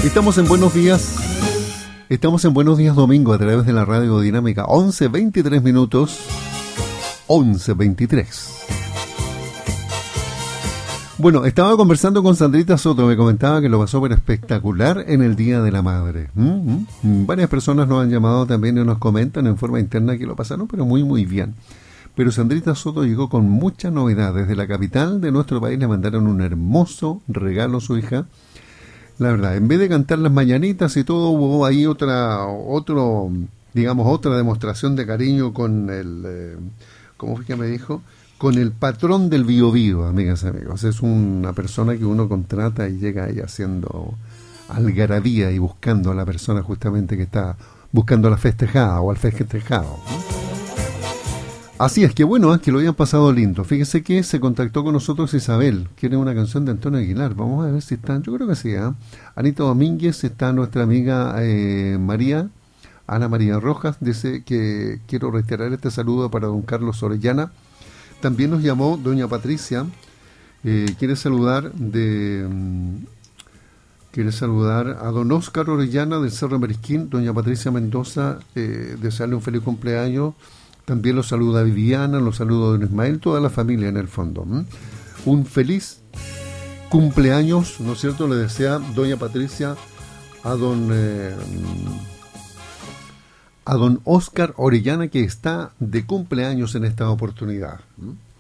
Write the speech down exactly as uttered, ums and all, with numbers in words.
Estamos en Buenos Días. Estamos en Buenos Días Domingo a través de la Radio Dinámica. once veintitrés minutos. once veintitrés. Bueno, estaba conversando con Sandrita Soto, me comentaba que lo pasó pero espectacular en el Día de la Madre. Mm-hmm. Varias personas nos han llamado también y nos comentan en forma interna que lo pasaron pero muy muy bien. Pero Sandrita Soto llegó con mucha novedad. Desde la capital de nuestro país le mandaron un hermoso regalo a su hija. La verdad, en vez de cantar las mañanitas y todo, hubo ahí otra, otro, digamos, otra demostración de cariño con el, eh, ¿cómo fue que me dijo? Con el patrón del Biobío, amigas y amigos. Es una persona que uno contrata y llega ahí haciendo algarabía y buscando a la persona justamente que está buscando a la festejada o al festejado, ¿no? Así es que bueno, es que lo habían pasado lindo. Fíjese que se contactó con nosotros Isabel, quiere una canción de Antonio Aguilar. Vamos a ver si están, yo creo que sí, ¿eh? Anita Domínguez, está nuestra amiga eh, María, Ana María Rojas, dice que quiero reiterar este saludo para don Carlos Orellana. También nos llamó doña Patricia, eh, quiere saludar de... Um, quiere saludar a don Óscar Orellana del Cerro Marisquín, doña Patricia Mendoza, eh, desearle un feliz cumpleaños. También los saluda Viviana, los saluda don Ismael, toda la familia en el fondo. ¿Mm? Un feliz cumpleaños, ¿no es cierto? Le desea doña Patricia a don eh, a don Óscar Orellana, que está de cumpleaños en esta oportunidad. ¿Mm?